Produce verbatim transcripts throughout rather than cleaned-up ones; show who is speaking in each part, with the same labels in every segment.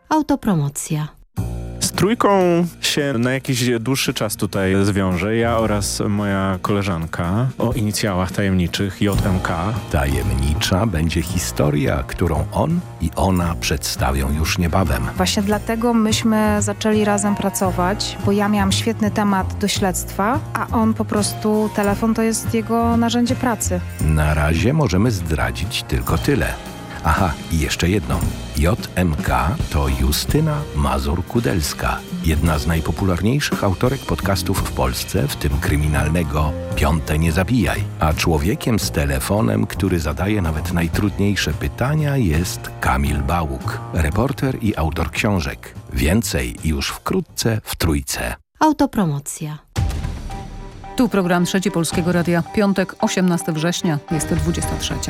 Speaker 1: Autopromocja.
Speaker 2: Z trójką się na jakiś dłuższy czas tutaj zwiążę. Ja oraz moja koleżanka o inicjałach tajemniczych J M K.
Speaker 3: Tajemnicza będzie historia, którą on i ona przedstawią już niebawem.
Speaker 4: Właśnie dlatego myśmy zaczęli razem pracować, bo ja miałam świetny temat do śledztwa, a on po prostu, telefon to jest jego narzędzie pracy.
Speaker 3: Na razie możemy zdradzić tylko tyle. Aha, i jeszcze jedno. J M K to Justyna Mazur-Kudelska, jedna z najpopularniejszych autorek podcastów w Polsce, w tym kryminalnego Piąte nie zabijaj. A człowiekiem z telefonem, który zadaje nawet najtrudniejsze pytania, jest Kamil Bałuk, reporter i autor książek. Więcej już wkrótce w Trójce.
Speaker 1: Autopromocja.
Speaker 5: Tu program Trzeci Polskiego Radia. Piątek, osiemnastego września, jest dwudziesta trzecia.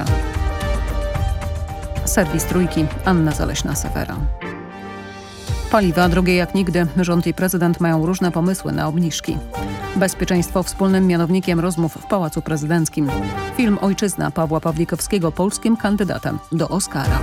Speaker 5: Serwis Trójki, Anna Zaleśna-Sewera. Paliwa drogie jak nigdy. Rząd i prezydent mają różne pomysły na obniżki. Bezpieczeństwo wspólnym mianownikiem rozmów w Pałacu Prezydenckim. Film Ojczyzna Pawła Pawlikowskiego polskim kandydatem do Oscara.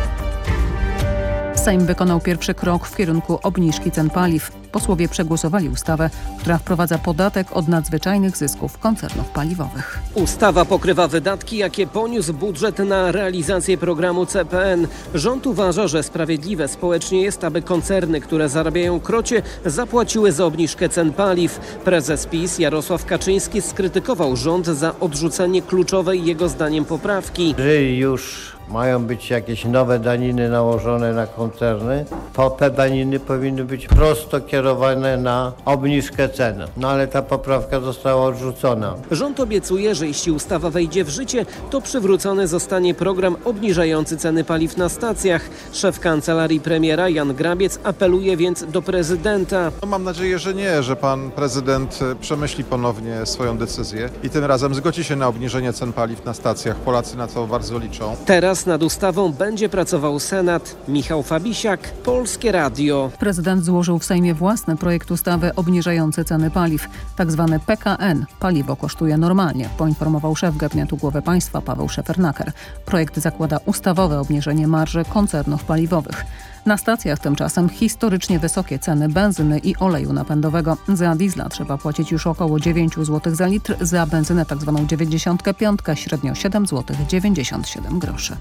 Speaker 5: Sejm wykonał pierwszy krok w kierunku obniżki cen paliw. Posłowie przegłosowali ustawę, która wprowadza podatek od nadzwyczajnych zysków koncernów paliwowych.
Speaker 6: Ustawa pokrywa wydatki, jakie poniósł budżet na realizację programu C P N. Rząd uważa, że sprawiedliwe społecznie jest, aby koncerny, które zarabiają krocie, zapłaciły za obniżkę cen paliw. Prezes PiS Jarosław Kaczyński skrytykował rząd za odrzucenie kluczowej jego zdaniem poprawki.
Speaker 7: Jeżeli już mają być jakieś nowe daniny nałożone na koncerny, to te daniny powinny być prosto kierowane na obniżkę cen. No ale ta poprawka została odrzucona.
Speaker 6: Rząd obiecuje, że jeśli ustawa wejdzie w życie, to przywrócony zostanie program obniżający ceny paliw na stacjach. Szef kancelarii premiera Jan Grabiec apeluje więc do prezydenta.
Speaker 8: No mam nadzieję, że nie, że pan prezydent przemyśli ponownie swoją decyzję i tym razem zgodzi się na obniżenie cen paliw na stacjach. Polacy na to bardzo liczą.
Speaker 6: Teraz nad ustawą będzie pracował Senat. Michał Fabisiak, Polskie Radio.
Speaker 5: Prezydent złożył w Sejmie własny projekt ustawy obniżający ceny paliw, tak zwany P K N. Paliwo kosztuje normalnie, poinformował szef gabinetu głowy państwa Paweł Szefernaker. Projekt zakłada ustawowe obniżenie marży koncernów paliwowych. Na stacjach tymczasem historycznie wysokie ceny benzyny i oleju napędowego. Za diesla trzeba płacić już około dziewięć złotych za litr, za benzynę tzw. dziewięćdziesiątkę pięć średnio siedem złotych dziewięćdziesiąt siedem groszy.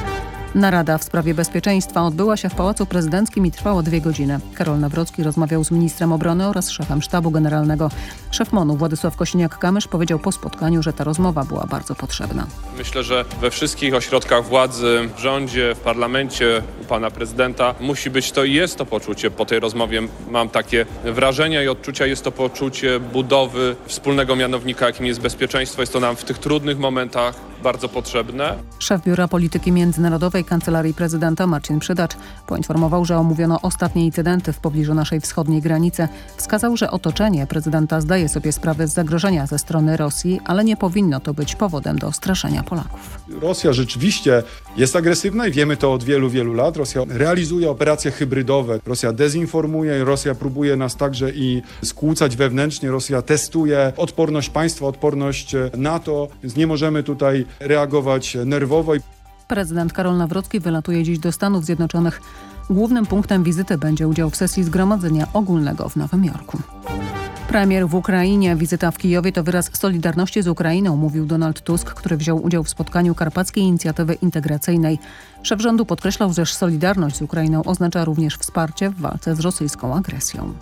Speaker 5: Narada w sprawie bezpieczeństwa odbyła się w Pałacu Prezydenckim i trwała dwie godziny. Karol Nawrocki rozmawiał z ministrem obrony oraz szefem sztabu generalnego. Szef MON-u Władysław Kosiniak-Kamysz powiedział po spotkaniu, że ta rozmowa była bardzo potrzebna.
Speaker 9: Myślę, że we wszystkich ośrodkach władzy, w rządzie, w parlamencie, u pana prezydenta musi być to i jest to poczucie. Po tej rozmowie mam takie wrażenia i odczucia. Jest to poczucie budowy wspólnego mianownika, jakim jest bezpieczeństwo. Jest to nam w tych trudnych momentach bardzo potrzebne.
Speaker 5: Szef Biura Polityki Międzynarodowej Kancelarii Prezydenta Marcin Przydacz poinformował, że omówiono ostatnie incydenty w pobliżu naszej wschodniej granicy. Wskazał, że otoczenie prezydenta zdaje sobie sprawę z zagrożenia ze strony Rosji, ale nie powinno to być powodem do straszenia Polaków.
Speaker 10: Rosja rzeczywiście jest agresywna i wiemy to od wielu, wielu lat. Rosja realizuje operacje hybrydowe. Rosja dezinformuje, Rosja próbuje nas także i skłócać wewnętrznie. Rosja testuje odporność państwa, odporność NATO, więc nie możemy tutaj reagować nerwowo.
Speaker 5: Prezydent Karol Nawrocki wylatuje dziś do Stanów Zjednoczonych. Głównym punktem wizyty będzie udział w sesji Zgromadzenia Ogólnego w Nowym Jorku. Premier w Ukrainie. Wizyta w Kijowie to wyraz solidarności z Ukrainą, mówił Donald Tusk, który wziął udział w spotkaniu Karpackiej Inicjatywy Integracyjnej. Szef rządu podkreślał, że solidarność z Ukrainą oznacza również wsparcie w walce z rosyjską agresją.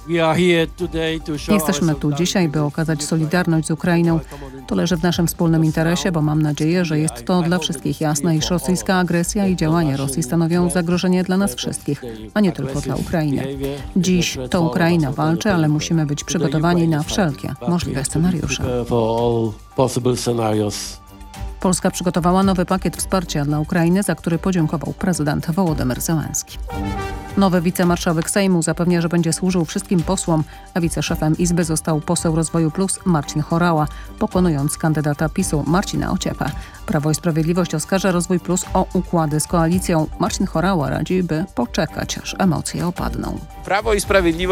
Speaker 5: Jesteśmy tu dzisiaj, by okazać solidarność z Ukrainą. To leży w naszym wspólnym interesie, bo mam nadzieję, że jest to dla wszystkich jasne, iż rosyjska agresja i działania Rosji stanowią zagrożenie dla nas wszystkich, a nie tylko dla Ukrainy. Dziś to Ukraina walczy, ale musimy być przygotowani na wszelkie możliwe scenariusze. Polska przygotowała nowy pakiet wsparcia dla Ukrainy, za który podziękował prezydent Wołodymyr Zełenski. Nowy wicemarszałek Sejmu zapewnia, że będzie służył wszystkim posłom, a wiceszefem Izby został poseł Rozwoju Plus Marcin Horała, pokonując kandydata PiSu Marcina Ociepę. Prawo i Sprawiedliwość oskarża Rozwój Plus o układy z koalicją. Marcin Horała radzi, by poczekać, aż emocje opadną.
Speaker 11: Prawo i Sprawiedliwość